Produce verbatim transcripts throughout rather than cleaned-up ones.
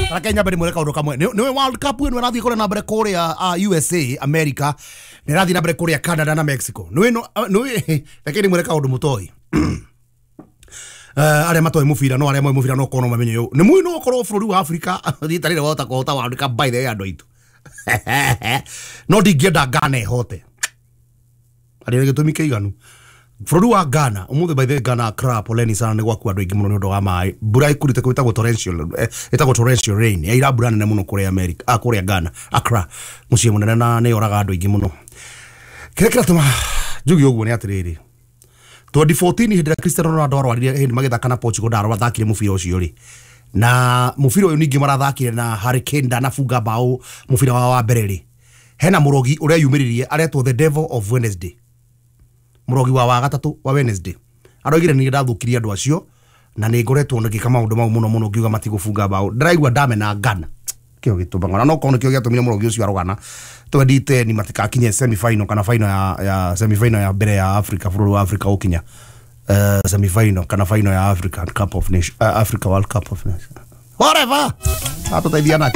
na Kenya bari mweka undu kamwe ni World Cup ino rathi kore na mbere kore a U S A America ni rathi na mbere kore Canada na Mexico ni no ni lakini mweka undu mutoi Uh, are matoi mufira no are moi mufira no kono mamenyo yo ni muino okoro fururi wa Africa thitarire wota kohota World Cup by the ando itu no digenda Ghana ehote ari gitumike iganu fururi wa Ghana umuthe by the Ghana Accra poleni sana ni gwaku andu ingi muno ni ndo wa mai bura ikurite kwitagwo torrential etagwo torrential rain ya ira bura nene muno kure America a kure Ghana Accra mucie munene na ne oraga andu ingi muno kirekira tuma jugi ogwo ni atiriri twenty fourteen hindira Cristiano Ronaldo arwarire hindi magithaka na Portugal daro bathakire mufira ucio ri na mufira uyu ningi marathakire na Harry Kane ndanafunga bao mufira wa wa mbere ri hena murogi uria yumiririe aretwo the devil of Wednesday murogi wa wa gatatu wa Wednesday aroigire ni ndathukirie andu acio na ni ngoretwo ngika maundu mau muno muno ngiuga matigufunga bao ndiraigua ndame na Ghana kio gitubanga no kono kio giatumire murogi ucio arogana twendite ni matikakinye semi final kana final ya, ya semi final ya mbere ya Africa furu wa Africa ukinya uh, semi final kana final ya African Cup of Nations uh, Africa World Cup of Nations whatever ato taithia naki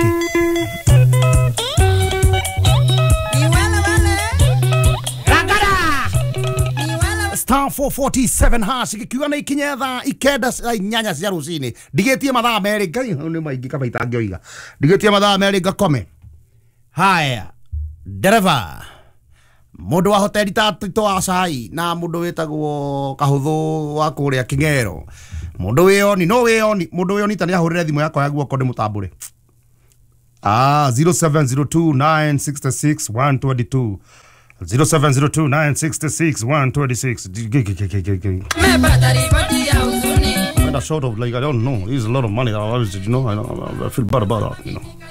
star four forty-seven hash ikiwa na ikinyetha ikenda nyanya cia rucini ndigetie mathaa meri ngai ni maingi kama itangioiga ndigetie mathaa meri ngakome haya dereva mundu wa hoteli tatu acai na mundu wetagwo kahuthu wa kuria Kingero mundu wioni no wioni mundu wioni tani ahurire thimu yakwa ya guoko ndi mutambure ah zero seven zero two nine six six one two two zero seven zero two nine six six one two six. And a sort of like I don't know. It's a lot of money that I always, you know. I, I feel bad about that, you know.